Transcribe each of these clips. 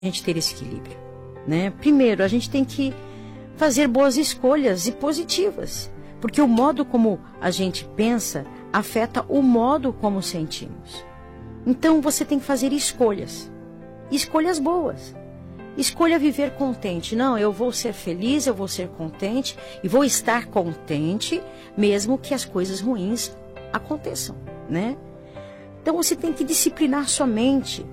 a gente ter esse equilíbrio, né? Primeiro, a gente tem que fazer boas escolhas e positivas, porque o modo como a gente pensa afeta o modo como sentimos. Então, você tem que fazer escolhas boas. Escolha viver contente. Não, eu vou ser feliz, eu vou ser contente e vou estar contente mesmo que as coisas ruins aconteçam, né? Então, você tem que disciplinar sua mente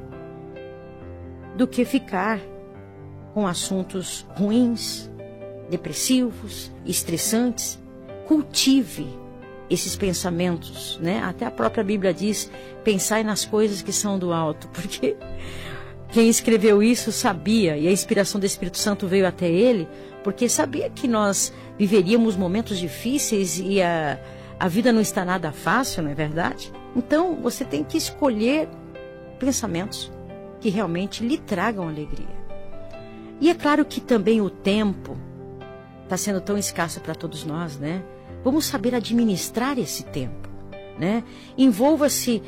do que ficar com assuntos ruins, depressivos, estressantes. Cultive esses pensamentos, né? Até a própria Bíblia diz, pensai nas coisas que são do alto, porque quem escreveu isso sabia, e a inspiração do Espírito Santo veio até ele, porque sabia que nós viveríamos momentos difíceis e a vida não está nada fácil, não é verdade? Então, você tem que escolher pensamentos que realmente lhe tragam alegria. E é claro que também o tempo está sendo tão escasso para todos nós, né? Vamos saber administrar esse tempo, né? Envolva-se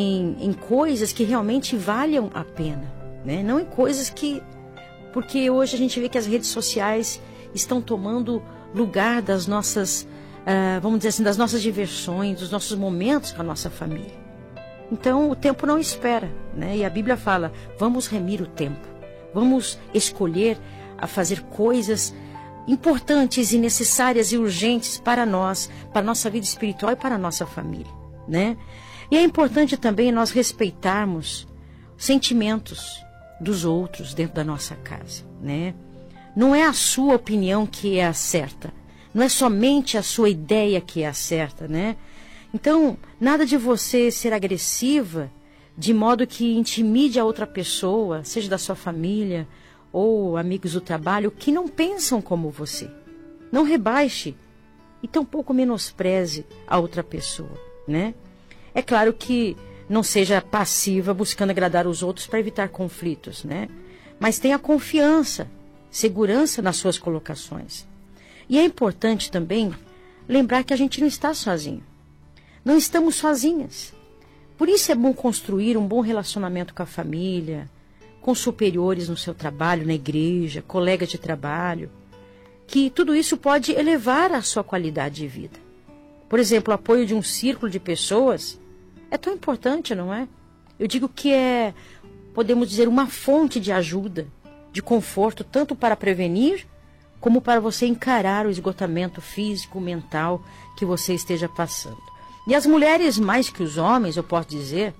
em coisas que realmente valham a pena, né? Não em coisas que... Porque hoje a gente vê que as redes sociais estão tomando lugar das nossas, vamos dizer assim, das nossas diversões, dos nossos momentos com a nossa família. Então, o tempo não espera, né? E a Bíblia fala, vamos remir o tempo. Vamos escolher a fazer coisas importantes e necessárias e urgentes para nós, para a nossa vida espiritual e para a nossa família, né? E é importante também nós respeitarmos sentimentos dos outros dentro da nossa casa, né? Não é a sua opinião que é a certa, não é somente a sua ideia que é a certa, né? Então, nada de você ser agressiva de modo que intimide a outra pessoa, seja da sua família ou amigos do trabalho, que não pensam como você. Não rebaixe e tampouco menospreze a outra pessoa, né? É claro que não seja passiva buscando agradar os outros para evitar conflitos, né? Mas tenha confiança, segurança nas suas colocações. E é importante também lembrar que a gente não está sozinho. Não estamos sozinhas. Por isso é bom construir um bom relacionamento com a família, com superiores no seu trabalho, na igreja, colegas de trabalho, que tudo isso pode elevar a sua qualidade de vida. Por exemplo, o apoio de um círculo de pessoas é tão importante, não é? Eu digo que é, podemos dizer, uma fonte de ajuda, de conforto, tanto para prevenir, como para você encarar o esgotamento físico, mental que você esteja passando. E as mulheres, mais que os homens, eu posso dizer,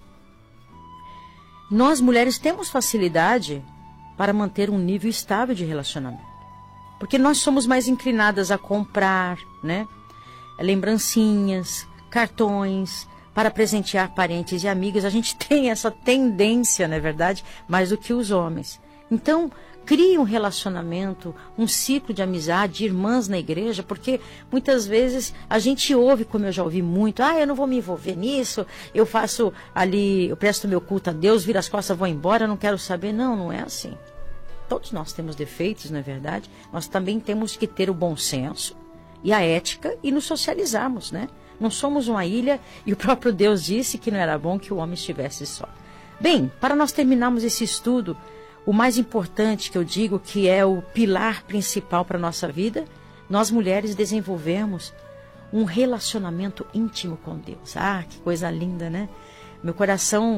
nós mulheres temos facilidade para manter um nível estável de relacionamento. Porque nós somos mais inclinadas a comprar, né? Lembrancinhas, cartões, para presentear parentes e amigos. A gente tem essa tendência, não é verdade? Mais do que os homens. Então, crie um relacionamento, um ciclo de amizade, de irmãs na igreja, porque muitas vezes a gente ouve, como eu já ouvi muito, eu não vou me envolver nisso, eu faço ali, eu presto meu culto a Deus, viro as costas, vou embora, não quero saber. Não, não é assim. Todos nós temos defeitos, não é verdade? Nós também temos que ter o bom senso e a ética e nos socializarmos, né? Não somos uma ilha e o próprio Deus disse que não era bom que o homem estivesse só. Bem, para nós terminarmos esse estudo, o mais importante que eu digo que é o pilar principal para a nossa vida, nós mulheres desenvolvemos um relacionamento íntimo com Deus. Que coisa linda, né? Meu coração,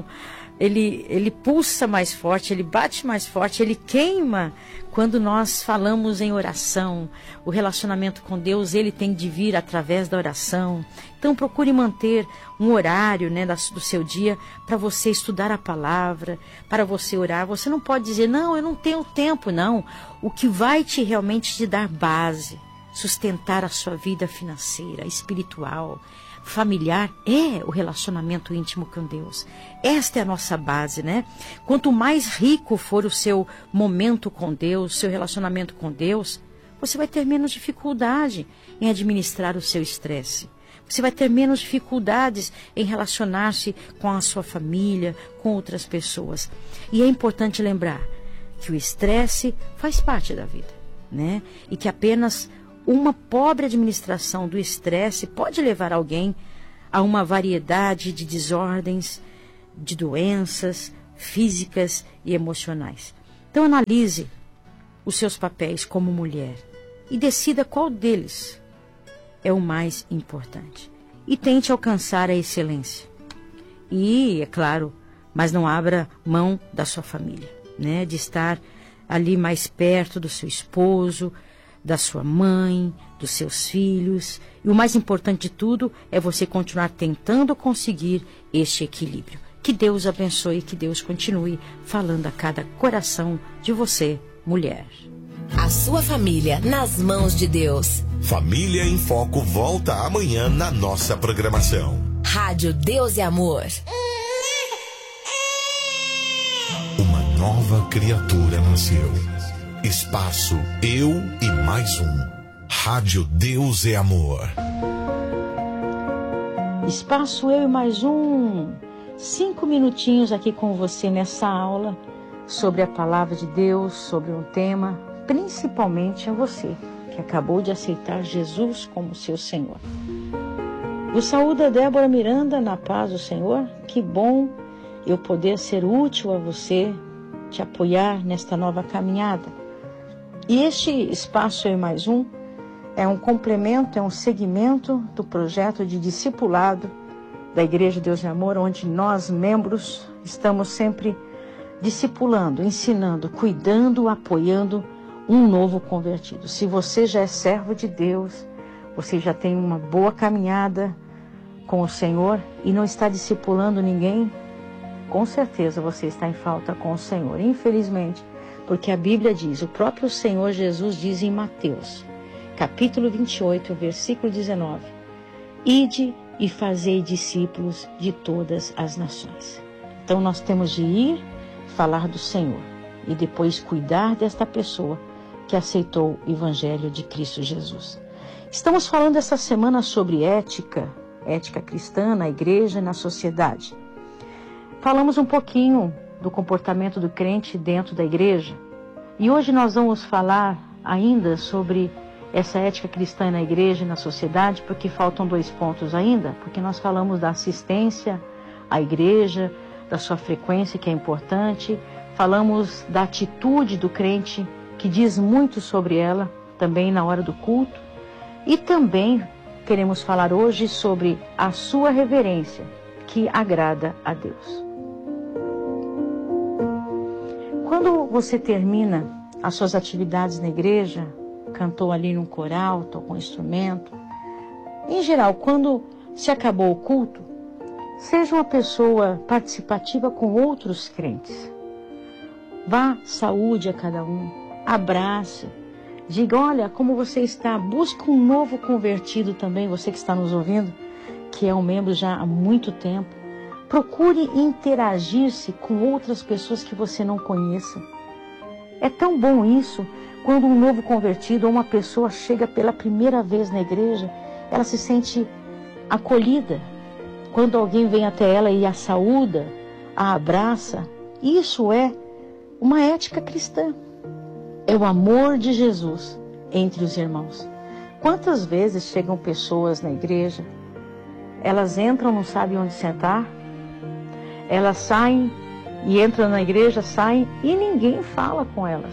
ele pulsa mais forte, ele bate mais forte, ele queima quando nós falamos em oração. O relacionamento com Deus, ele tem de vir através da oração. Então procure manter um horário, né, do seu dia para você estudar a palavra, para você orar. Você não pode dizer, não, eu não tenho tempo, não. O que vai realmente te dar base, sustentar a sua vida financeira, espiritual, familiar, é o relacionamento íntimo com Deus. Esta é a nossa base, né? Quanto mais rico for o seu momento com Deus, seu relacionamento com Deus, você vai ter menos dificuldade em administrar o seu estresse. Você vai ter menos dificuldades em relacionar-se com a sua família, com outras pessoas. E é importante lembrar que o estresse faz parte da vida, né? E que apenas uma pobre administração do estresse pode levar alguém a uma variedade de desordens, de doenças físicas e emocionais. Então analise os seus papéis como mulher e decida qual deles é o mais importante. E tente alcançar a excelência. E, é claro, mas não abra mão da sua família, né? De estar ali mais perto do seu esposo, da sua mãe, dos seus filhos. E o mais importante de tudo é você continuar tentando conseguir este equilíbrio. Que Deus abençoe e que Deus continue falando a cada coração de você, mulher. A sua família nas mãos de Deus. Família em Foco volta amanhã na nossa programação. Rádio Deus e Amor. Uma nova criatura nasceu. Espaço Eu e Mais Um. Rádio Deus e Amor. Espaço Eu e Mais Um. 5 minutinhos aqui com você nessa aula sobre a palavra de Deus, sobre um tema, principalmente a você que acabou de aceitar Jesus como seu Senhor. O saúda Débora Miranda, na paz do Senhor. Que bom eu poder ser útil a você, te apoiar nesta nova caminhada. E este Espaço Eu e Mais Um é um complemento, é um segmento do projeto de discipulado da Igreja Deus e Amor, onde nós, membros, estamos sempre discipulando, ensinando, cuidando, apoiando um novo convertido. Se você já é servo de Deus, você já tem uma boa caminhada com o Senhor e não está discipulando ninguém, com certeza você está em falta com o Senhor. Infelizmente, porque a Bíblia diz, o próprio Senhor Jesus diz em Mateus, capítulo 28, versículo 19, Ide e fazei discípulos de todas as nações. Então nós temos de ir falar do Senhor e depois cuidar desta pessoa que aceitou o Evangelho de Cristo Jesus. Estamos falando essa semana sobre ética cristã na igreja e na sociedade. Falamos um pouquinho do comportamento do crente dentro da igreja e hoje nós vamos falar ainda sobre essa ética cristã na igreja e na sociedade, porque faltam 2 pontos ainda, porque nós falamos da assistência à igreja, da sua frequência, que é importante, falamos da atitude do crente, que diz muito sobre ela, também na hora do culto, e também queremos falar hoje sobre a sua reverência, que agrada a Deus. Quando você termina as suas atividades na igreja, cantou ali num coral, tocou um instrumento. Em geral, quando se acabou o culto, seja uma pessoa participativa com outros crentes. Vá, saúde a cada um, abrace, diga, olha como você está, busca um novo convertido também, você que está nos ouvindo, que é um membro já há muito tempo. Procure interagir-se com outras pessoas que você não conheça. É tão bom isso. Quando um novo convertido ou uma pessoa chega pela primeira vez na igreja, ela se sente acolhida. Quando alguém vem até ela e a saúda, a abraça, isso é uma ética cristã. É o amor de Jesus entre os irmãos. Quantas vezes chegam pessoas na igreja, elas entram, não sabem onde sentar, elas saem e entram na igreja, saem e ninguém fala com elas.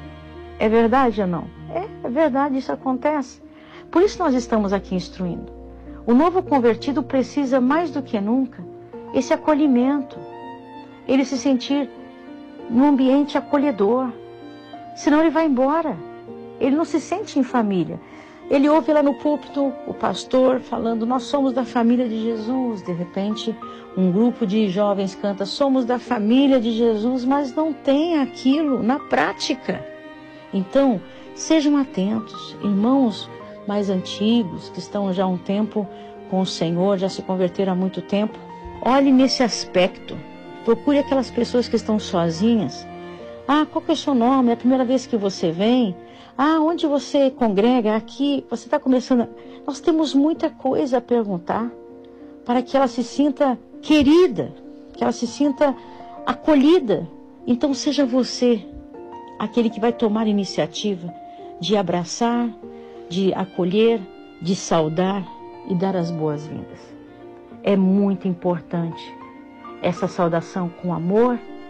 É verdade ou não? É verdade, isso acontece. Por isso nós estamos aqui instruindo. O novo convertido precisa mais do que nunca esse acolhimento. Ele se sentir num ambiente acolhedor. Senão ele vai embora. Ele não se sente em família. Ele ouve lá no púlpito o pastor falando, nós somos da família de Jesus. De repente, um grupo de jovens canta, somos da família de Jesus, mas não tem aquilo na prática. Então, sejam atentos, irmãos mais antigos, que estão já há um tempo com o Senhor, já se converteram há muito tempo. Olhe nesse aspecto, procure aquelas pessoas que estão sozinhas. Ah, qual que é o seu nome? É a primeira vez que você vem? Ah, onde você congrega? Aqui, você está começando. Nós temos muita coisa a perguntar para que ela se sinta querida, que ela se sinta acolhida. Então, seja você aquele que vai tomar iniciativa de abraçar, de acolher, de saudar e dar as boas-vindas. É muito importante essa saudação com amor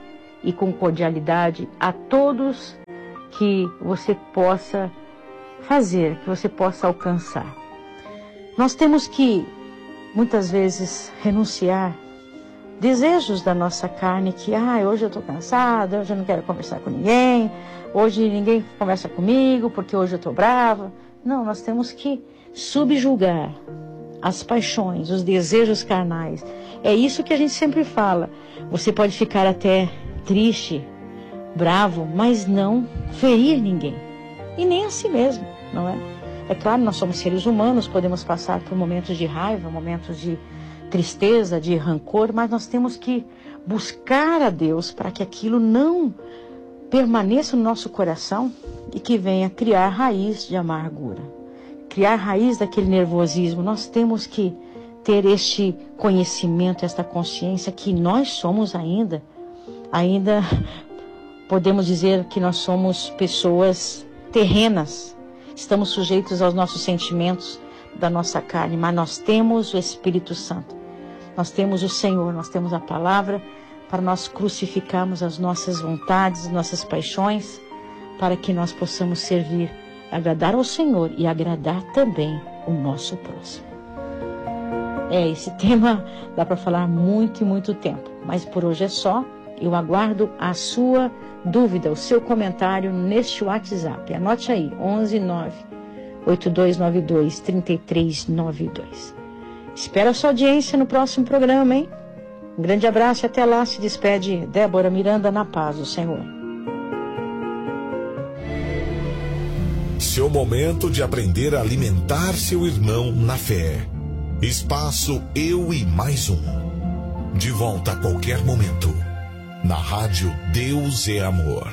e com cordialidade a todos que você possa fazer, que você possa alcançar. Nós temos que, muitas vezes, renunciar desejos da nossa carne, que hoje eu estou cansada, hoje eu não quero conversar com ninguém, hoje ninguém conversa comigo porque hoje eu estou brava. Não, nós temos que subjugar as paixões, os desejos carnais. É isso que a gente sempre fala. Você pode ficar até triste, bravo, mas não ferir ninguém. E nem a si mesmo, não é? É claro, nós somos seres humanos, podemos passar por momentos de raiva, momentos de tristeza, de rancor, mas nós temos que buscar a Deus para que aquilo não permaneça no nosso coração e que venha criar raiz de amargura, criar raiz daquele nervosismo. Nós temos que ter este conhecimento, esta consciência que nós somos ainda podemos dizer que nós somos pessoas terrenas, estamos sujeitos aos nossos sentimentos da nossa carne, mas nós temos o Espírito Santo, nós temos o Senhor, nós temos a palavra para nós crucificarmos as nossas vontades, nossas paixões, para que nós possamos servir, agradar ao Senhor e agradar também o nosso próximo. Esse tema dá para falar muito e muito tempo, mas por hoje é só. Eu aguardo a sua dúvida, o seu comentário neste WhatsApp. Anote aí, 119-8292-3392. Espero a sua audiência no próximo programa, hein? Um grande abraço e até lá. Se despede Débora Miranda, na paz do Senhor. Seu momento de aprender a alimentar seu irmão na fé. Espaço Eu e Mais Um. De volta a qualquer momento. Na rádio Deus é Amor.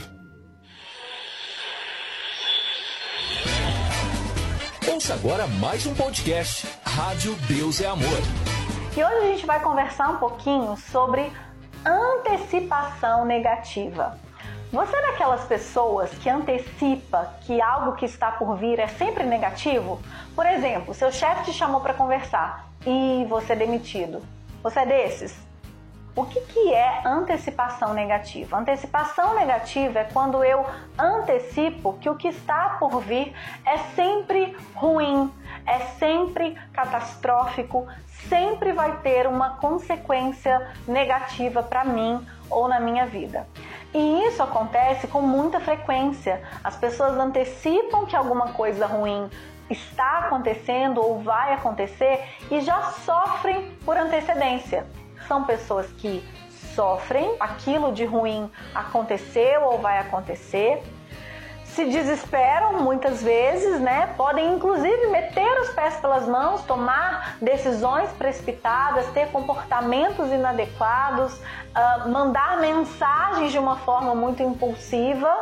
Ouça agora mais um podcast, Rádio Deus é Amor. E hoje a gente vai conversar um pouquinho sobre antecipação negativa. Você é daquelas pessoas que antecipa que algo que está por vir é sempre negativo? Por exemplo, seu chefe te chamou para conversar e você é demitido. Você é desses? O que é antecipação negativa? Antecipação negativa é quando eu antecipo que o que está por vir é sempre ruim, é sempre catastrófico, sempre vai ter uma consequência negativa para mim ou na minha vida. E isso acontece com muita frequência. As pessoas antecipam que alguma coisa ruim está acontecendo ou vai acontecer e já sofrem por antecedência. São pessoas que sofrem, aquilo de ruim aconteceu ou vai acontecer, se desesperam muitas vezes, né? Podem inclusive meter os pés pelas mãos, tomar decisões precipitadas, ter comportamentos inadequados, mandar mensagens de uma forma muito impulsiva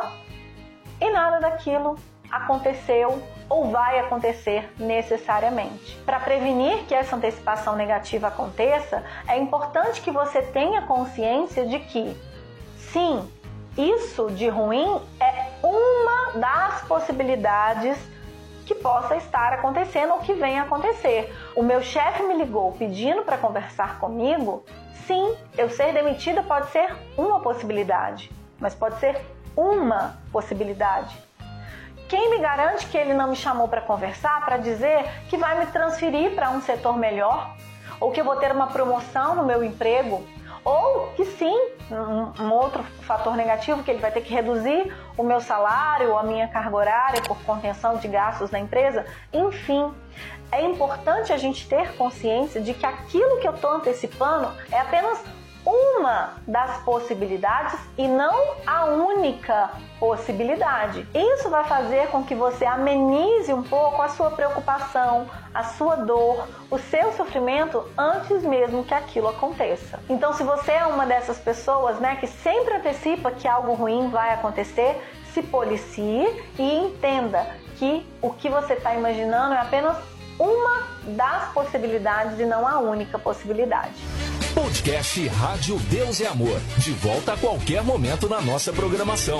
e nada daquilo aconteceu ou vai acontecer necessariamente. Para prevenir que essa antecipação negativa aconteça, é importante que você tenha consciência de que, sim, isso de ruim é uma das possibilidades que possa estar acontecendo ou que venha acontecer. O meu chefe me ligou pedindo para conversar comigo. Sim, eu ser demitida pode ser uma possibilidade, mas pode ser uma possibilidade. Quem me garante que ele não me chamou para conversar, para dizer que vai me transferir para um setor melhor? Ou que eu vou ter uma promoção no meu emprego? Ou que sim, um outro fator negativo, que ele vai ter que reduzir o meu salário, a minha carga horária por contenção de gastos na empresa? Enfim, é importante a gente ter consciência de que aquilo que eu estou antecipando é apenas uma das possibilidades e não a única possibilidade. Isso vai fazer com que você amenize um pouco a sua preocupação, a sua dor, o seu sofrimento antes mesmo que aquilo aconteça. Então, se você é uma dessas pessoas, né, que sempre antecipa que algo ruim vai acontecer, se policie e entenda que o que você está imaginando é apenas uma das possibilidades e não a única possibilidade. Podcast Rádio Deus é Amor. De volta a qualquer momento na nossa programação.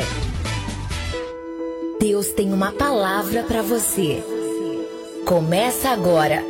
Deus tem uma palavra para você. Começa agora.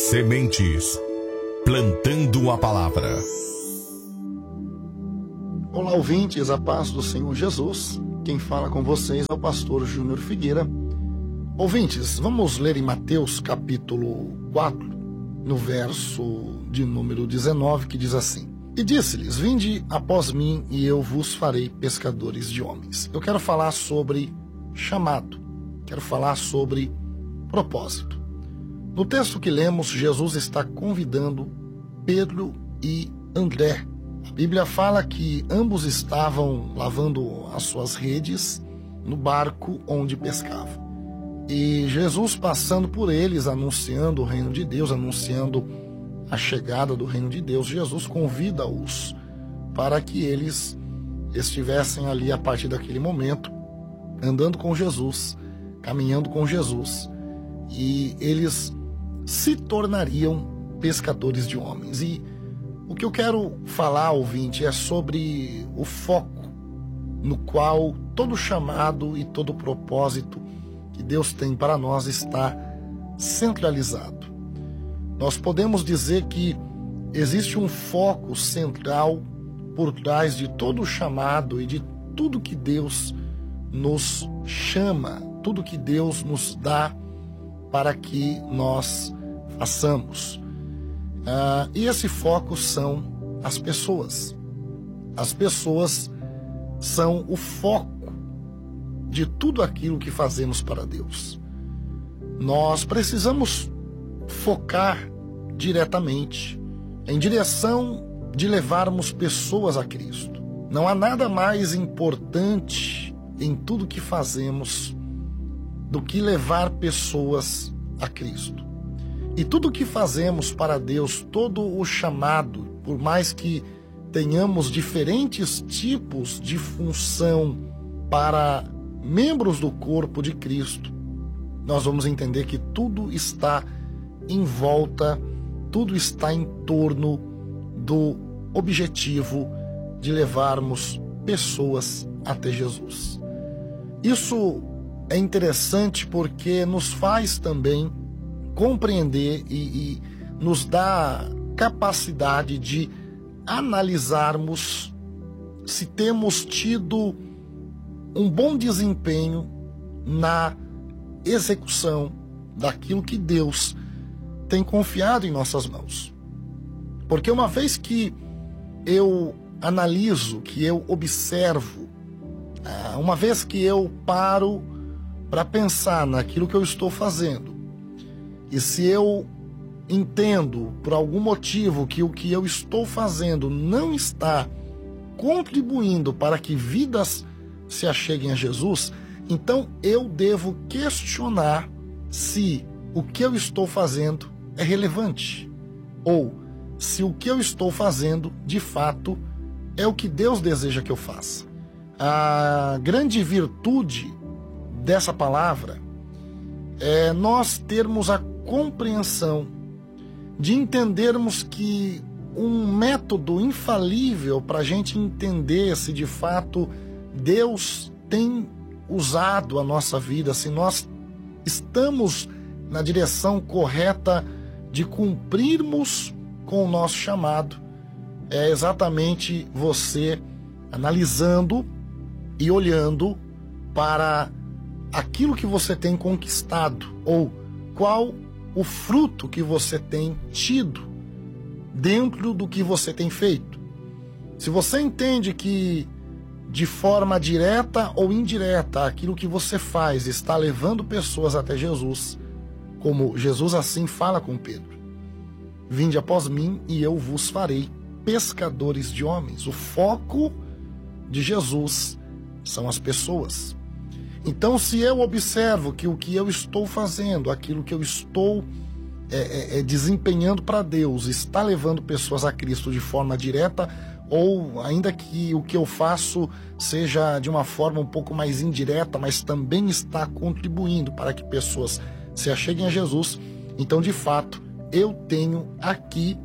Sementes. Plantando a palavra. Olá, ouvintes, a paz do Senhor Jesus. Quem fala com vocês é o pastor Júnior Figueira. Ouvintes, vamos ler em Mateus capítulo 4, no verso de número 19, que diz assim: E disse-lhes, vinde após mim e eu vos farei pescadores de homens. Eu quero falar sobre chamado, quero falar sobre propósito. No texto que lemos, Jesus está convidando Pedro e André. A Bíblia fala que ambos estavam lavando as suas redes no barco onde pescavam. E Jesus, passando por eles, anunciando o reino de Deus, anunciando a chegada do reino de Deus, Jesus convida-os para que eles estivessem ali a partir daquele momento, andando com Jesus, caminhando com Jesus, e eles se tornariam pescadores de homens. E o que eu quero falar, ouvinte, é sobre o foco no qual todo chamado e todo propósito que Deus tem para nós está centralizado. Nós podemos dizer que existe um foco central por trás de todo o chamado e de tudo que Deus nos chama, tudo que Deus nos dá para que nós façamos. E esse foco são as pessoas. As pessoas são o foco de tudo aquilo que fazemos para Deus. Nós precisamos focar diretamente em direção de levarmos pessoas a Cristo. Não há nada mais importante em tudo que fazemos do que levar pessoas a Cristo. E tudo que fazemos para Deus, todo o chamado, por mais que tenhamos diferentes tipos de função para membros do corpo de Cristo, nós vamos entender que tudo está em volta, tudo está em torno do objetivo de levarmos pessoas até Jesus. Isso é interessante porque nos faz também compreender e nos dá capacidade de analisarmos se temos tido um bom desempenho na execução daquilo que Deus tem confiado em nossas mãos. Porque uma vez que eu analiso, que eu observo, uma vez que eu paro para pensar naquilo que eu estou fazendo, e se eu entendo por algum motivo que o que eu estou fazendo não está contribuindo para que vidas se acheguem a Jesus, então eu devo questionar se o que eu estou fazendo é relevante, ou se o que eu estou fazendo de fato é o que Deus deseja que eu faça. A grande virtude dessa palavra é nós termos a compreensão de entendermos que um método infalível para a gente entender se de fato Deus tem usado a nossa vida, se nós estamos na direção correta de cumprirmos com o nosso chamado, é exatamente você analisando e olhando para aquilo que você tem conquistado, ou qual o fruto que você tem tido dentro do que você tem feito. Se você entende que de forma direta ou indireta aquilo que você faz está levando pessoas até Jesus, como Jesus assim fala com Pedro: vinde após mim e eu vos farei pescadores de homens. O foco de Jesus são as pessoas. Então, se eu observo que o que eu estou fazendo, aquilo que eu estou desempenhando para Deus, está levando pessoas a Cristo de forma direta, ou ainda que o que eu faço seja de uma forma um pouco mais indireta, mas também está contribuindo para que pessoas se acheguem a Jesus, então, de fato, eu tenho aqui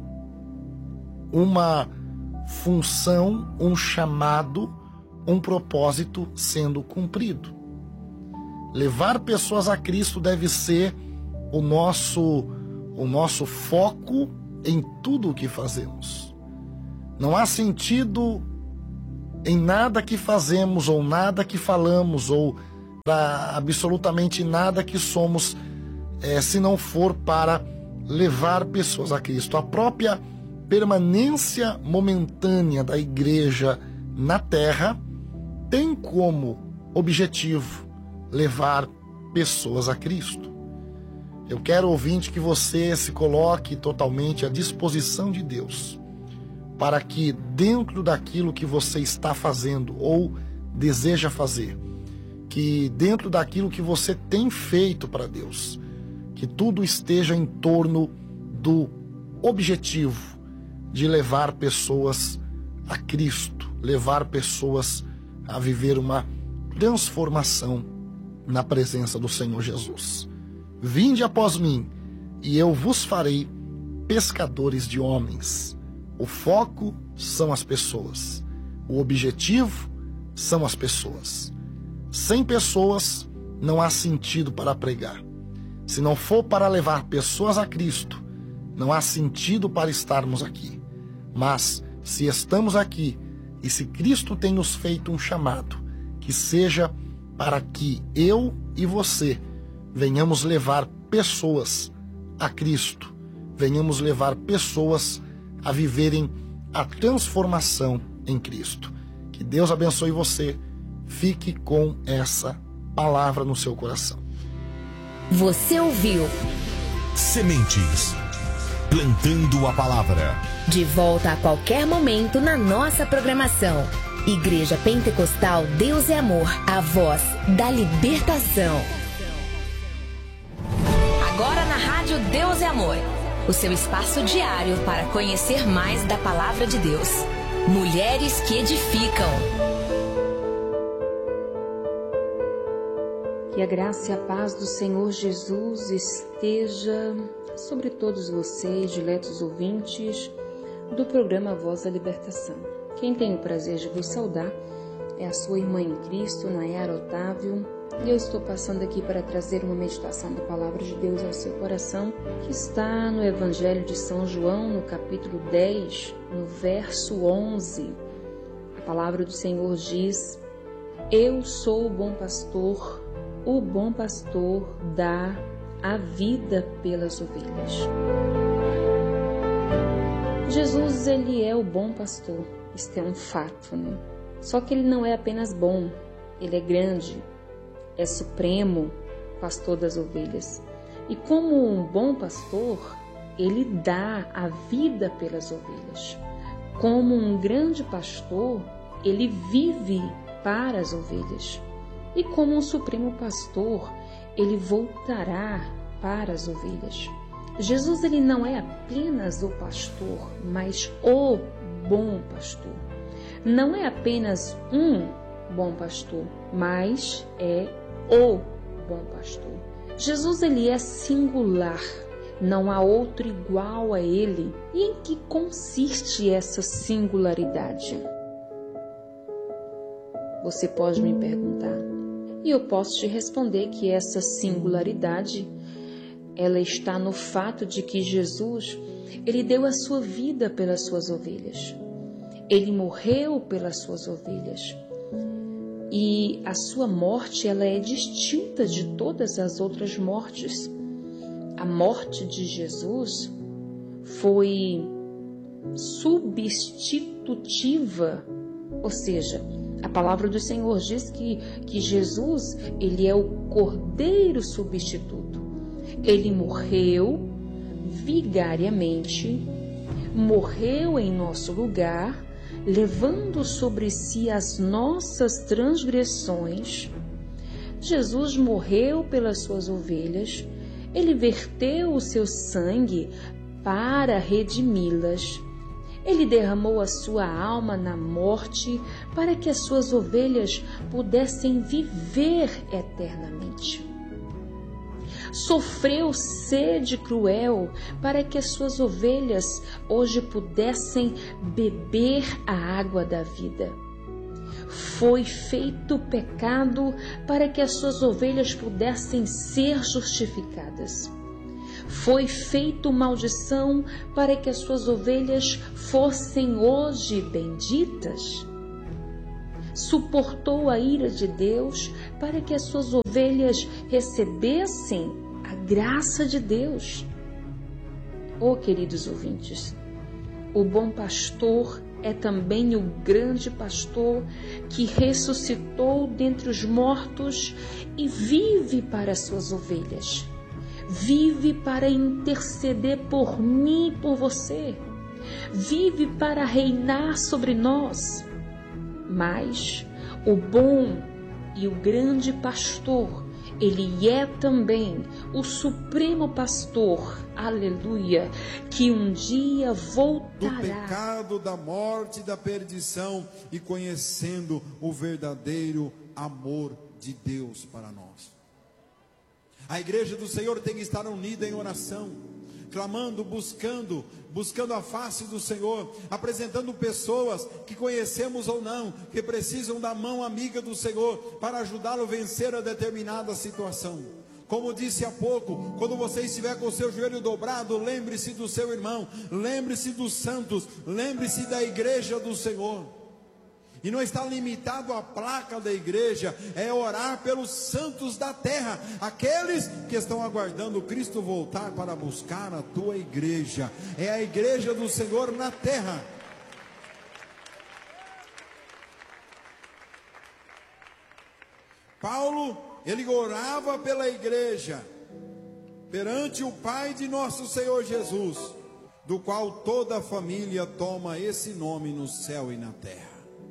uma função, um chamado, um propósito sendo cumprido. Levar pessoas a Cristo deve ser o nosso foco em tudo o que fazemos. Não há sentido em nada que fazemos, ou nada que falamos, ou para absolutamente nada que somos, se não for para levar pessoas a Cristo. A própria permanência momentânea da igreja na terra tem como objetivo levar pessoas a Cristo. Eu quero, ouvinte, que você se coloque totalmente à disposição de Deus, para que dentro daquilo que você está fazendo ou deseja fazer, que dentro daquilo que você tem feito para Deus, que tudo esteja em torno do objetivo de levar pessoas a Cristo, levar pessoas a viver uma transformação na presença do Senhor Jesus. Vinde após mim, e eu vos farei pescadores de homens. O foco são as pessoas. O objetivo são as pessoas. Sem pessoas, não há sentido para pregar. Se não for para levar pessoas a Cristo, não há sentido para estarmos aqui. Mas, se estamos aqui, e se Cristo tem nos feito um chamado, que seja para que eu e você venhamos levar pessoas a Cristo, venhamos levar pessoas a viverem a transformação em Cristo. Que Deus abençoe você. Fique com essa palavra no seu coração. Você ouviu Sementes, plantando a palavra. De volta a qualquer momento na nossa programação. Igreja Pentecostal Deus é Amor, a voz da libertação. Agora na Rádio Deus é Amor, o seu espaço diário para conhecer mais da Palavra de Deus. Mulheres que edificam. Que a graça e a paz do Senhor Jesus esteja sobre todos vocês, diletos ouvintes do programa Voz da Libertação. Quem tem o prazer de vos saudar é a sua irmã em Cristo, Nayara Otávio, e eu estou passando aqui para trazer uma meditação da Palavra de Deus ao seu coração, que está no Evangelho de São João, no capítulo 10, no verso 11. A Palavra do Senhor diz: Eu sou o bom pastor dá a vida pelas ovelhas. Jesus, ele é o bom pastor, isso é um fato, né? Só que ele não é apenas bom, ele é grande, é supremo, pastor das ovelhas. E como um bom pastor, ele dá a vida pelas ovelhas. Como um grande pastor, ele vive para as ovelhas. E como um supremo pastor, ele voltará para as ovelhas. Jesus, ele não é apenas o pastor, mas o bom pastor. Não é apenas um bom pastor, mas é o bom pastor. Jesus, ele é singular, não há outro igual a ele. E em que consiste essa singularidade? Você pode me perguntar. E eu posso te responder que essa singularidade, ela está no fato de que Jesus, ele deu a sua vida pelas suas ovelhas. Ele morreu pelas suas ovelhas. E a sua morte, ela é distinta de todas as outras mortes. A morte de Jesus foi substitutiva, ou seja, a palavra do Senhor diz que Jesus, ele é o Cordeiro substituto. Ele morreu vigariamente, morreu em nosso lugar, levando sobre si as nossas transgressões. Jesus morreu pelas suas ovelhas, ele verteu o seu sangue para redimi-las. Ele derramou a sua alma na morte para que as suas ovelhas pudessem viver eternamente. Sofreu sede cruel para que as suas ovelhas hoje pudessem beber a água da vida. Foi feito pecado para que as suas ovelhas pudessem ser justificadas. Foi feito maldição para que as suas ovelhas fossem hoje benditas. suportou a ira de Deus para que as suas ovelhas recebessem a graça de Deus. Oh, queridos ouvintes, o bom pastor é também o grande pastor que ressuscitou dentre os mortos e vive para as suas ovelhas. Vive para interceder por mim e por você. Vive para reinar sobre nós. Mas o bom e o grande pastor, ele é também o supremo pastor, aleluia, que um dia voltará. Do pecado, da morte e da perdição, e conhecendo o verdadeiro amor de Deus para nós. A igreja do Senhor tem que estar unida em oração, clamando, buscando a face do Senhor, apresentando pessoas que conhecemos ou não, que precisam da mão amiga do Senhor para ajudá-lo a vencer a determinada situação. Como disse há pouco, quando você estiver com o seu joelho dobrado, lembre-se do seu irmão, lembre-se dos santos, lembre-se da igreja do Senhor. E não está limitado à placa da igreja, é orar pelos santos da terra, aqueles que estão aguardando Cristo voltar para buscar a tua igreja. É a igreja do Senhor na terra. Paulo, ele orava pela igreja, perante o Pai de nosso Senhor Jesus, do qual toda a família toma esse nome no céu e na terra.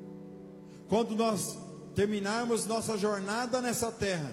Quando nós terminarmos nossa jornada nessa terra,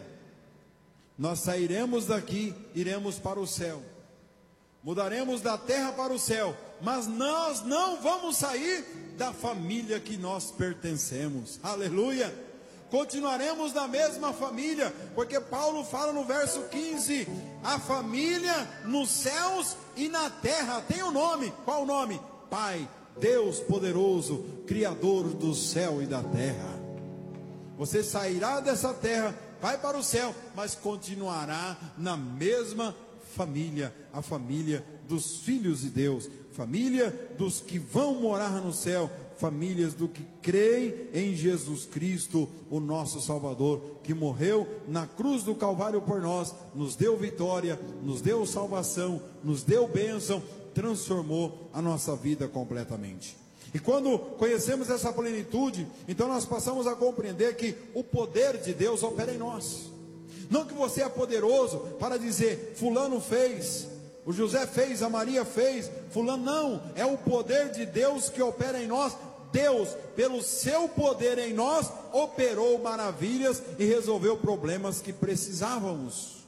nós sairemos daqui, iremos para o céu, mudaremos da terra para o céu, mas nós não vamos sair da família que nós pertencemos, aleluia. Continuaremos na mesma família, porque Paulo fala no verso 15, a família nos céus e na terra tem um nome. Qual o nome? Pai, Deus poderoso, Criador do céu e da terra. Você sairá dessa terra, vai para o céu, mas continuará na mesma família, a família dos filhos de Deus, família dos que vão morar no céu, famílias do que creem em Jesus Cristo, o nosso Salvador, que morreu na cruz do Calvário por nós, nos deu vitória, nos deu salvação, nos deu bênção, transformou a nossa vida completamente. E quando conhecemos essa plenitude, então nós passamos a compreender que o poder de Deus opera em nós. Não que você é poderoso para dizer, fulano fez, o José fez, a Maria fez, fulano não, é o poder de Deus que opera em nós. Deus, pelo seu poder em nós, operou maravilhas e resolveu problemas que precisávamos.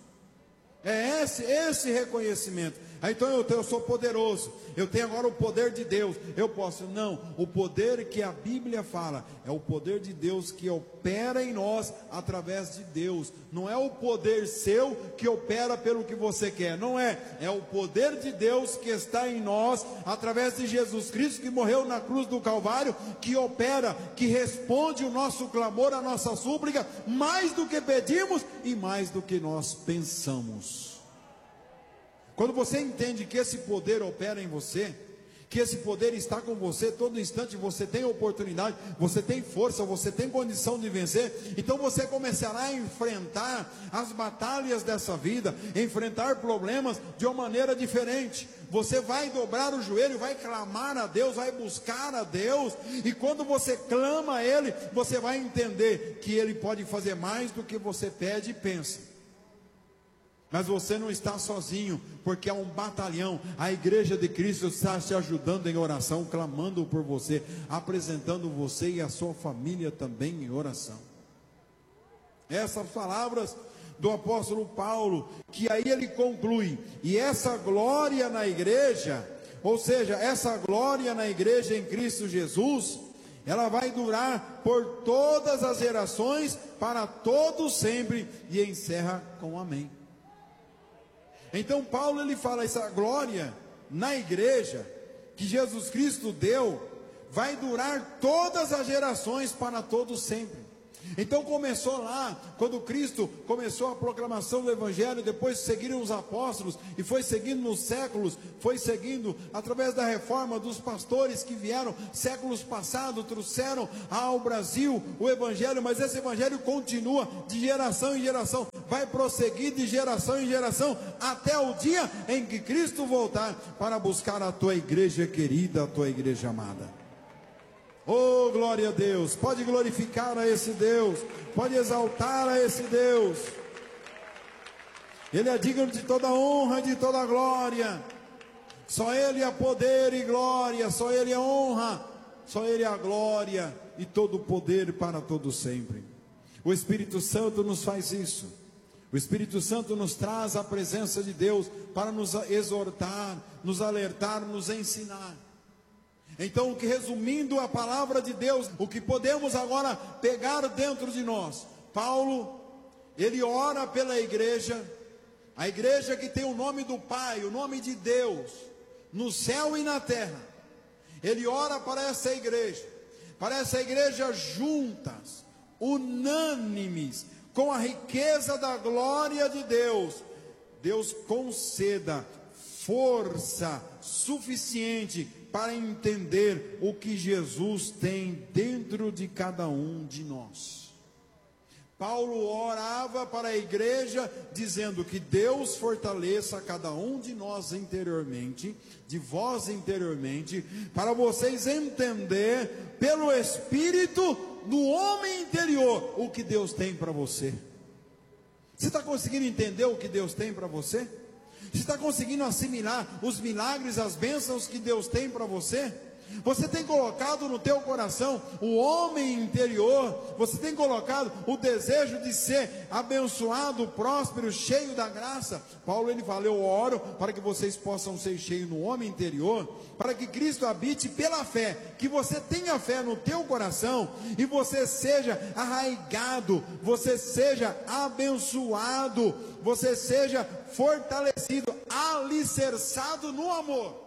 É esse reconhecimento. Então eu sou poderoso, eu tenho agora o poder de Deus, eu posso. Não, o poder que a Bíblia fala é o poder de Deus que opera em nós através de Deus. Não é o poder seu que opera pelo que você quer, não é. É o poder de Deus que está em nós através de Jesus Cristo, que morreu na cruz do Calvário, que opera, que responde o nosso clamor, a nossa súplica, mais do que pedimos e mais do que nós pensamos. Quando você entende que esse poder opera em você, que esse poder está com você todo instante, você tem oportunidade, você tem força, você tem condição de vencer, então você começará a enfrentar as batalhas dessa vida, enfrentar problemas de uma maneira diferente. Você vai dobrar o joelho, vai clamar a Deus, vai buscar a Deus, e quando você clama a Ele, você vai entender que Ele pode fazer mais do que você pede e pensa. Mas você não está sozinho, porque há um batalhão, a igreja de Cristo está te ajudando em oração, clamando por você, apresentando você e a sua família também em oração. Essas palavras do apóstolo Paulo, que aí ele conclui, e essa glória na igreja, ou seja, essa glória na igreja em Cristo Jesus, ela vai durar por todas as gerações, para todos sempre, e encerra com amém. Então Paulo ele fala, essa glória na igreja que Jesus Cristo deu, vai durar todas as gerações para todos sempre. Então começou lá, quando Cristo começou a proclamação do Evangelho, depois seguiram os apóstolos, e foi seguindo nos séculos, foi seguindo através da reforma dos pastores que vieram séculos passados, trouxeram ao Brasil o Evangelho, mas esse Evangelho continua de geração em geração, vai prosseguir de geração em geração, até o dia em que Cristo voltar para buscar a tua igreja querida, a tua igreja amada. Oh, glória a Deus, pode glorificar a esse Deus, pode exaltar a esse Deus. Ele é digno de toda honra e de toda glória. Só Ele é poder e glória, só Ele é honra, só Ele é a glória e todo o poder para todo sempre. O Espírito Santo nos faz isso. O Espírito Santo nos traz a presença de Deus para nos exortar, nos alertar, nos ensinar. Então, resumindo a palavra de Deus, o que podemos agora pegar dentro de nós? Paulo, ele ora pela igreja, a igreja que tem o nome do Pai, o nome de Deus, no céu e na terra. Ele ora para essa igreja juntas, unânimes, com a riqueza da glória de Deus. Deus conceda força suficiente para entender o que Jesus tem dentro de cada um de nós. Paulo orava para a igreja, dizendo que Deus fortaleça cada um de nós interiormente, de vós interiormente, para vocês entender pelo Espírito do homem interior o que Deus tem para você. Você está conseguindo entender o que Deus tem para você? Você está conseguindo assimilar os milagres, as bênçãos que Deus tem para você? Você tem colocado no teu coração o homem interior? Você tem colocado o desejo de ser abençoado, próspero, cheio da graça? Paulo ele fala: eu oro para que vocês possam ser cheios no homem interior, para que Cristo habite pela fé, que você tenha fé no teu coração e você seja arraigado, você seja abençoado, você seja fortalecido, alicerçado no amor.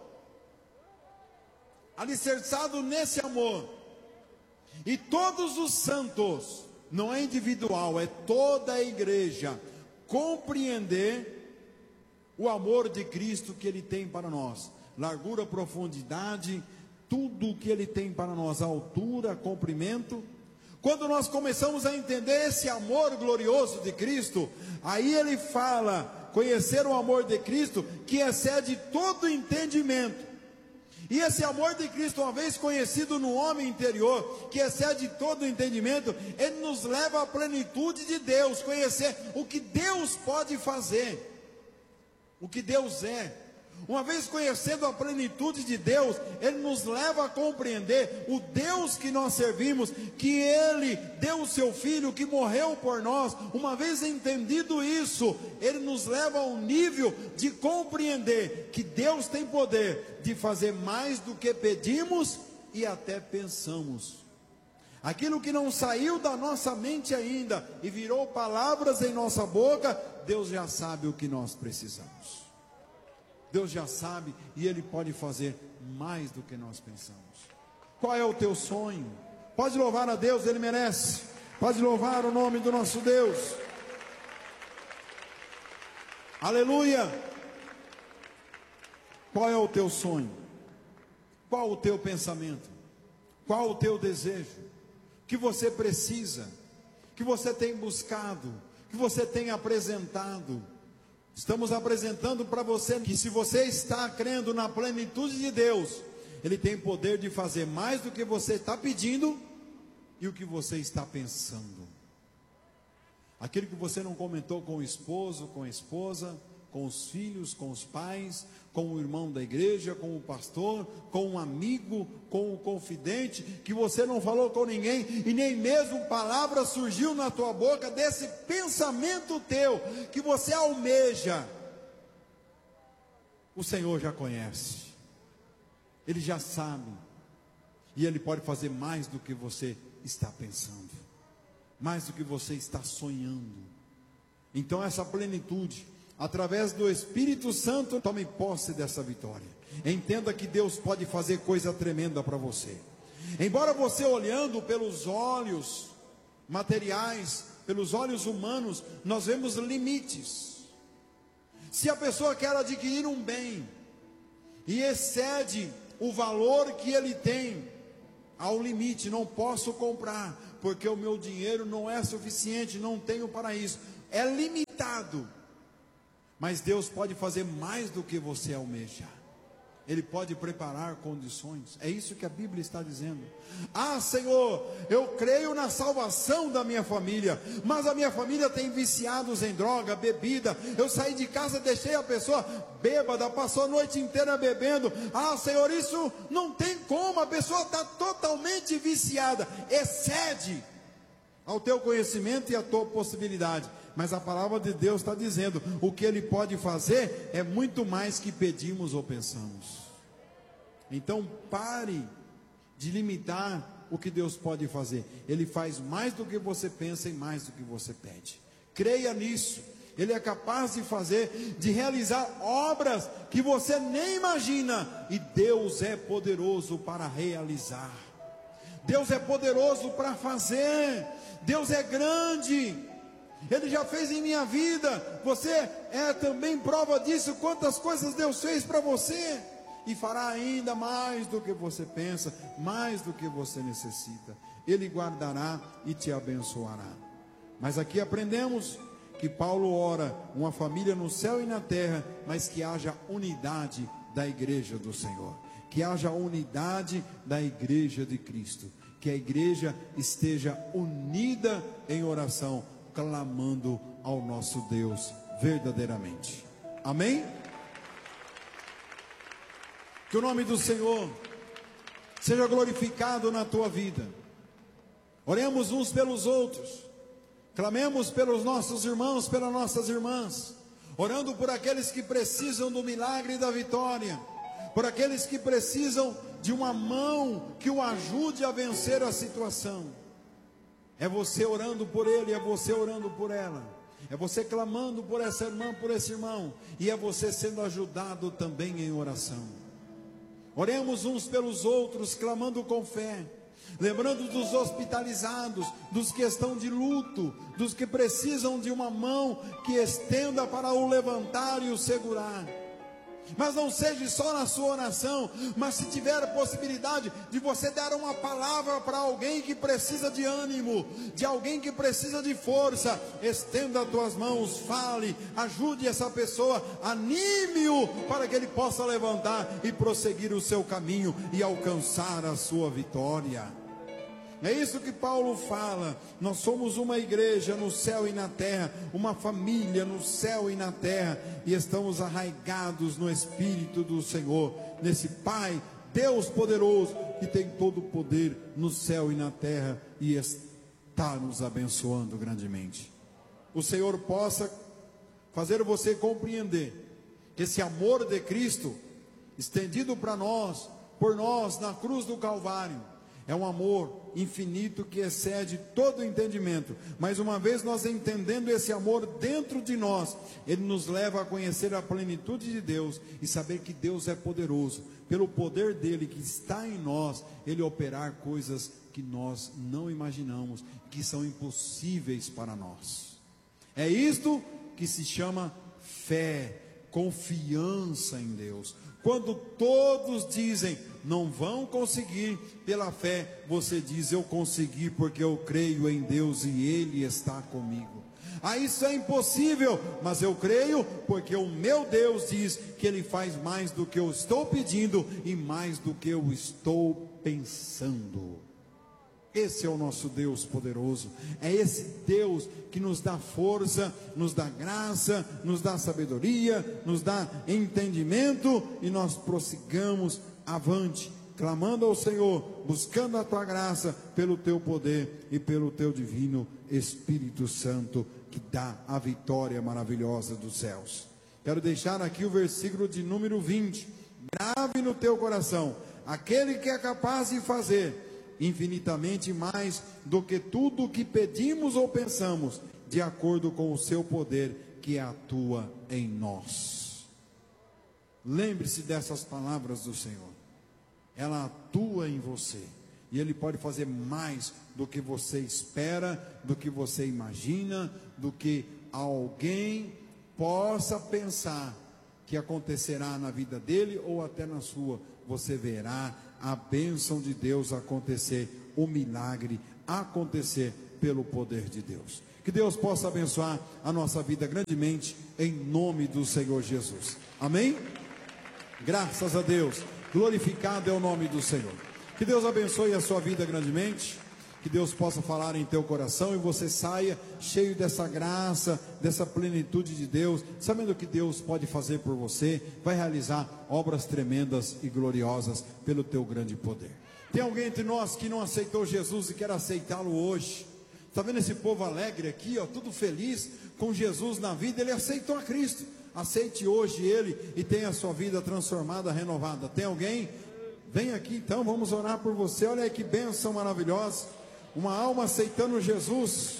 Alicerçado nesse amor. E todos os santos, não é individual, é toda a igreja, compreender o amor de Cristo que Ele tem para nós, largura, profundidade, tudo o que Ele tem para nós, altura, comprimento. Quando nós começamos a entender esse amor glorioso de Cristo, aí ele fala, conhecer o amor de Cristo, que excede todo entendimento. E esse amor de Cristo, uma vez conhecido no homem interior, que excede todo o entendimento, ele nos leva à plenitude de Deus, conhecer o que Deus pode fazer, o que Deus é. Uma vez conhecendo a plenitude de Deus, ele nos leva a compreender o Deus que nós servimos, que Ele deu o seu Filho, que morreu por nós. Uma vez entendido isso, ele nos leva a um nível de compreender que Deus tem poder de fazer mais do que pedimos e até pensamos. Aquilo que não saiu da nossa mente ainda e virou palavras em nossa boca, Deus já sabe o que nós precisamos. Deus já sabe e Ele pode fazer mais do que nós pensamos. Qual é o teu sonho? Pode louvar a Deus, Ele merece. Pode louvar o nome do nosso Deus. Aleluia! Qual é o teu sonho? Qual o teu pensamento? Qual o teu desejo? Que você precisa? Que você tem buscado? Que você tem apresentado? Estamos apresentando para você que se você está crendo na plenitude de Deus, Ele tem poder de fazer mais do que você está pedindo e o que você está pensando. Aquilo que você não comentou com o esposo, com a esposa, com os filhos, com os pais, com o irmão da igreja, com o pastor, com um amigo, com o confidente, que você não falou com ninguém, e nem mesmo palavra surgiu na tua boca desse pensamento teu, que você almeja. O Senhor já conhece, Ele já sabe, e Ele pode fazer mais do que você está pensando, mais do que você está sonhando. Então essa plenitude, através do Espírito Santo, tome posse dessa vitória. Entenda que Deus pode fazer coisa tremenda para você. Embora você olhando pelos olhos materiais, pelos olhos humanos, nós vemos limites. Se a pessoa quer adquirir um bem e excede o valor que ele tem, há um limite, não posso comprar, porque o meu dinheiro não é suficiente, não tenho para isso, é limitado. Mas Deus pode fazer mais do que você almeja. Ele pode preparar condições. É isso que a Bíblia está dizendo. Ah, Senhor, eu creio na salvação da minha família, mas a minha família tem viciados em droga, bebida. Eu saí de casa, deixei a pessoa bêbada, passou a noite inteira bebendo. Ah, Senhor, isso não tem como, a pessoa está totalmente viciada. Excede ao teu conhecimento e à tua possibilidade. Mas a palavra de Deus está dizendo, o que Ele pode fazer é muito mais que pedimos ou pensamos. Então pare de limitar o que Deus pode fazer. Ele faz mais do que você pensa e mais do que você pede. Creia nisso. Ele é capaz de fazer, de realizar obras que você nem imagina. E Deus é poderoso para realizar. Deus é poderoso para fazer. Deus é grande. Ele já fez em minha vida. Você é também prova disso. Quantas coisas Deus fez para você. E fará ainda mais do que você pensa, mais do que você necessita. Ele guardará e te abençoará. Mas aqui aprendemos que Paulo ora uma família no céu e na terra, mas que haja unidade da igreja do Senhor. Que haja unidade da igreja de Cristo. Que a igreja esteja unida em oração, clamando ao nosso Deus verdadeiramente. Amém? Que o nome do Senhor seja glorificado na tua vida. Oremos uns pelos outros. Clamemos pelos nossos irmãos, pelas nossas irmãs. Orando por aqueles que precisam do milagre e da vitória. Por aqueles que precisam de uma mão que o ajude a vencer a situação. É você orando por ele, é você orando por ela. É você clamando por essa irmã, por esse irmão. E é você sendo ajudado também em oração. Oremos uns pelos outros, clamando com fé. Lembrando dos hospitalizados, dos que estão de luto, dos que precisam de uma mão que estenda para o levantar e o segurar. Mas não seja só na sua oração, mas se tiver a possibilidade de você dar uma palavra para alguém que precisa de ânimo, de alguém que precisa de força, estenda as tuas mãos, fale, ajude essa pessoa, anime-o para que ele possa levantar e prosseguir o seu caminho e alcançar a sua vitória. É isso que Paulo fala. Nós somos uma igreja no céu e na terra, uma família no céu e na terra, e estamos arraigados no Espírito do Senhor, nesse Pai, Deus poderoso, que tem todo o poder no céu e na terra, e está nos abençoando grandemente. O Senhor possa fazer você compreender que esse amor de Cristo, estendido para nós, por nós, na cruz do Calvário, é um amor infinito que excede todo o entendimento. Mas uma vez nós entendendo esse amor dentro de nós, ele nos leva a conhecer a plenitude de Deus e saber que Deus é poderoso, pelo poder dele que está em nós, ele operar coisas que nós não imaginamos, que são impossíveis para nós. É isto que se chama fé, confiança em Deus. Quando todos dizem, não vão conseguir pela fé, você diz, eu consegui porque eu creio em Deus e Ele está comigo. Ah, isso é impossível, mas eu creio porque o meu Deus diz que Ele faz mais do que eu estou pedindo e mais do que eu estou pensando. Esse é o nosso Deus poderoso. É esse Deus que nos dá força, nos dá graça, nos dá sabedoria, nos dá entendimento, e nós prossigamos avante, clamando ao Senhor, buscando a tua graça, pelo teu poder e pelo teu divino Espírito Santo, que dá a vitória maravilhosa dos céus. Quero deixar aqui o versículo de número 20. Grave no teu coração: aquele que é capaz de fazer infinitamente mais do que tudo o que pedimos ou pensamos, de acordo com o seu poder que atua em nós. Lembre-se dessas palavras do Senhor. Ela atua em você E Ele pode fazer mais do que você espera, do que você imagina, do que alguém possa pensar que acontecerá na vida dele ou até na sua. Você verá a bênção de Deus acontecer, o milagre acontecer pelo poder de Deus. Que Deus possa abençoar a nossa vida grandemente, em nome do Senhor Jesus. Amém? Graças a Deus. Glorificado é o nome do Senhor. Que Deus abençoe a sua vida grandemente. Que Deus possa falar em teu coração e você saia cheio dessa graça, dessa plenitude de Deus, sabendo que Deus pode fazer por você, vai realizar obras tremendas e gloriosas pelo teu grande poder. Tem alguém entre nós que não aceitou Jesus e quer aceitá-lo hoje? Está vendo esse povo alegre aqui, ó, tudo feliz com Jesus na vida? Ele aceitou a Cristo. Aceite hoje Ele e tenha a sua vida transformada, renovada. Tem alguém? Vem aqui então, vamos orar por você. Olha aí que bênção maravilhosa. Uma alma aceitando Jesus.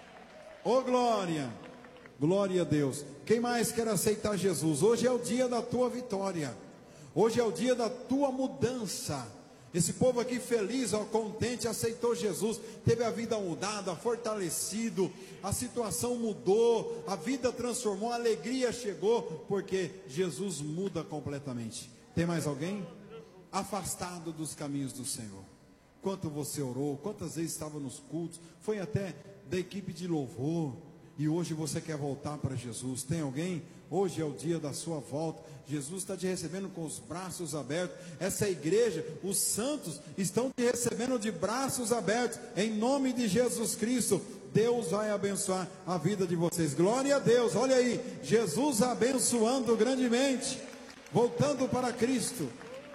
Oh glória, glória a Deus. Quem mais quer aceitar Jesus? Hoje é o dia da tua vitória. Hoje é o dia da tua mudança. Esse povo aqui feliz, ó, contente, aceitou Jesus, teve a vida mudada, fortalecido, a situação mudou, a vida transformou, a alegria chegou, porque Jesus muda completamente. Tem mais alguém? Afastado dos caminhos do Senhor. Quanto você orou, quantas vezes estava nos cultos, foi até da equipe de louvor, e hoje você quer voltar para Jesus. Tem alguém? Hoje é o dia da sua volta. Jesus está te recebendo com os braços abertos. Essa igreja, os santos estão te recebendo de braços abertos, em nome de Jesus Cristo. Deus vai abençoar a vida de vocês. Glória a Deus. Olha aí, Jesus abençoando grandemente, voltando para Cristo.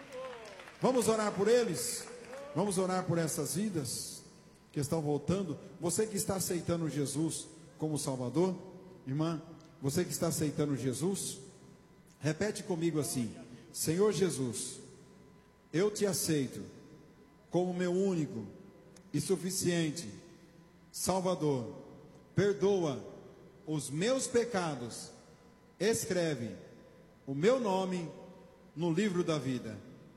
Vamos orar por eles. Vamos orar por essas vidas que estão voltando. Você que está aceitando Jesus como Salvador, irmã, você que está aceitando Jesus, repete comigo assim: Senhor Jesus, eu te aceito como meu único e suficiente Salvador. Perdoa os meus pecados, escreve o meu nome no livro da vida.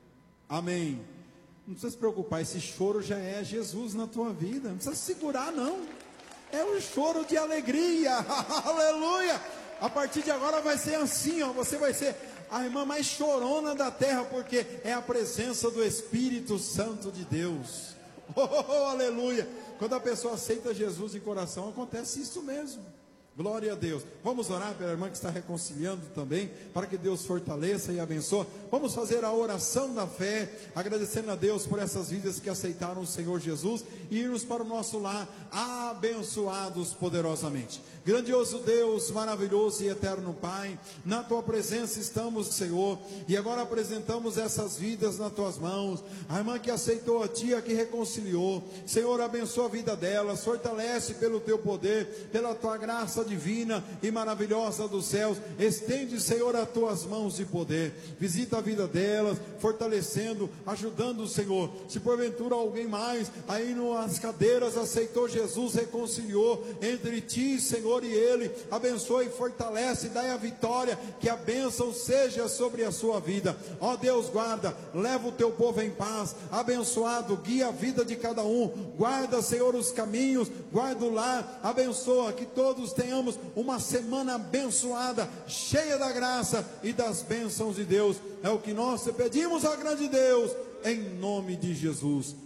Amém. Não precisa se preocupar, esse choro já é Jesus na tua vida, não precisa segurar não, é um choro de alegria, aleluia. A partir de agora vai ser assim, ó, você vai ser a irmã mais chorona da terra, porque é a presença do Espírito Santo de Deus, aleluia. Quando a pessoa aceita Jesus de coração, acontece isso mesmo. Glória a Deus. Vamos orar pela irmã que está reconciliando também, para que Deus fortaleça e abençoe. Vamos fazer a oração da fé, agradecendo a Deus por essas vidas que aceitaram o Senhor Jesus e irmos para o nosso lar abençoados poderosamente. Grandioso Deus, maravilhoso e eterno Pai, na tua presença estamos, Senhor, e agora apresentamos essas vidas nas tuas mãos. A irmã que aceitou a ti, a que reconciliou, Senhor, abençoa a vida delas, fortalece pelo teu poder, pela tua graça divina e maravilhosa dos céus. Estende, Senhor, as tuas mãos de poder, visita a vida delas, fortalecendo, ajudando, Senhor. Se porventura alguém mais aí nas cadeiras aceitou Jesus, reconciliou entre ti, Senhor, e ele, abençoe e fortalece, dai a vitória, que a bênção seja sobre a sua vida. Ó Deus, guarda, leva o teu povo em paz, abençoado, guia a vida de cada um, guarda, Senhor, os caminhos, guarda o lar, abençoa, que todos tenhamos uma semana abençoada, cheia da graça e das bênçãos de Deus. É o que nós te pedimos ao grande Deus, em nome de Jesus.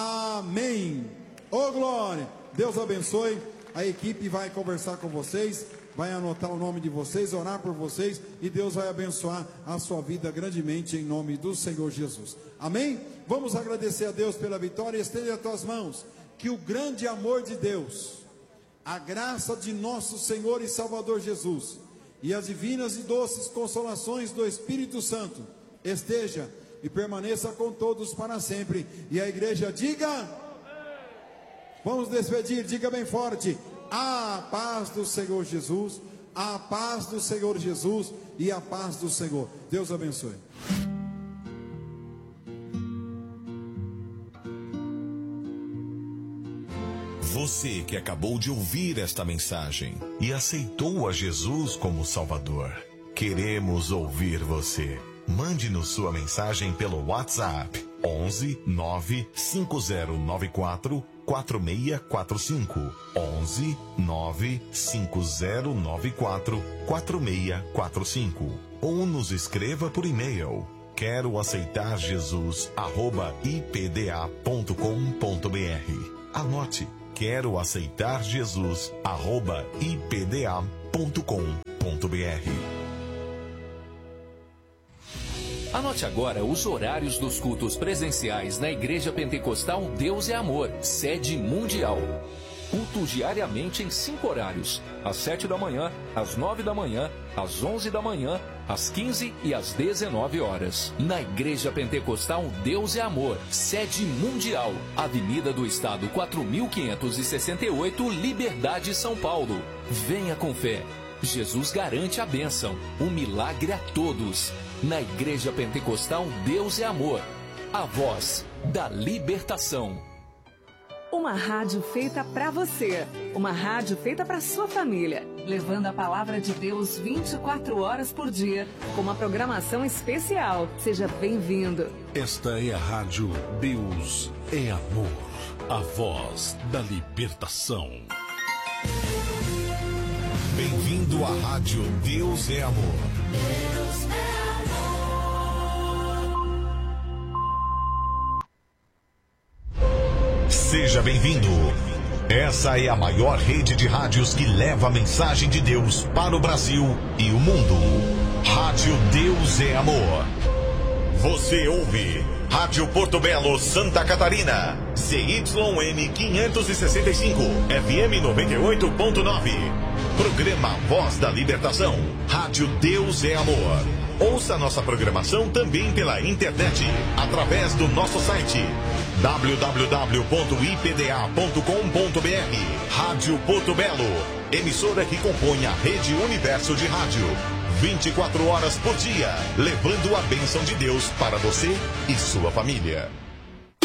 Amém. Oh glória. Deus abençoe. A equipe vai conversar com vocês, vai anotar o nome de vocês, orar por vocês, e Deus vai abençoar a sua vida grandemente em nome do Senhor Jesus. Amém? Vamos agradecer a Deus pela vitória. Estende as tuas mãos, que o grande amor de Deus, a graça de nosso Senhor e Salvador Jesus e as divinas e doces consolações do Espírito Santo esteja e permaneça com todos para sempre. E a igreja diga: vamos despedir, diga bem forte: a paz do Senhor Jesus, a paz do Senhor Jesus e a paz do Senhor. Deus abençoe. Você que acabou de ouvir esta mensagem e aceitou a Jesus como Salvador, queremos ouvir você. Mande-nos sua mensagem pelo WhatsApp 11 9 5094 4645. 11 9 5094 4645. Ou nos escreva por e-mail quero aceitar Jesus@ipda.com.br. Anote, quero aceitar Jesus@ipda.com.br. Anote agora os horários dos cultos presenciais na Igreja Pentecostal Deus é Amor, sede mundial. Culto diariamente em 5 horários: às 7 da manhã, às 9 da manhã, às 11 da manhã, às 15 e às 19 horas. Na Igreja Pentecostal Deus é Amor, sede mundial, Avenida do Estado 4568, Liberdade, São Paulo. Venha com fé. Jesus garante a bênção, o milagre a todos. Na Igreja Pentecostal Deus é Amor, a voz da libertação. Uma rádio feita para você. Uma rádio feita para sua família. Levando a palavra de Deus 24 horas por dia. Com uma programação especial. Seja bem-vindo. Esta é a rádio Deus é Amor. A voz da libertação. Bem-vindo à rádio Deus é Amor. Deus é Seja bem-vindo. Essa é a maior rede de rádios que leva a mensagem de Deus para o Brasil e o mundo. Rádio Deus é Amor. Você ouve Rádio Porto Belo, Santa Catarina. CYN 565, FM 98.9. Programa Voz da Libertação. Rádio Deus é Amor. Ouça nossa programação também pela internet, através do nosso site www.ipda.com.br. Rádio Porto Belo, emissora que compõe a Rede Universo de Rádio. 24 horas por dia, levando a bênção de Deus para você e sua família.